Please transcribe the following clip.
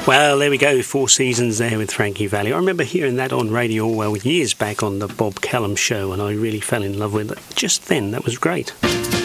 Well, there we go, Four Seasons there with Frankie Valli. I remember hearing that on Radio Orwell years back on the Bob Callum show, and I really fell in love with it just then. That was great.